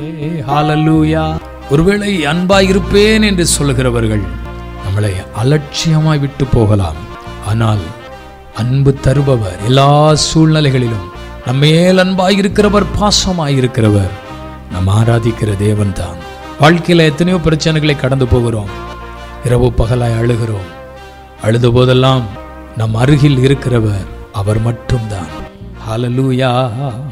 ஹல்லேலூயா. ஒருவேளை அன்பாய் இருப்பேன் என்று சொல்லுகிறவர்கள் நம்மளை அலட்சியமாய் விட்டு போகலாம். ஆனால் அன்பு தருபவர், எல்லா சூழ்நிலைகளிலும் நம்மேல் அன்பாய் இருக்கிறவர், பாசமாய் இருக்கிறவர், நாம் ஆராதிக்கிற தேவன் தான். வாழ்க்கையில எத்தனையோ பிரச்சனைகளை கடந்து போகிறோம். இரவு பகலாய் அழுகிறோம். அழுத போதெல்லாம் நம் அருகில் இருக்கிறவர் அவர் மட்டும்தான். ஹல்லேலூயா.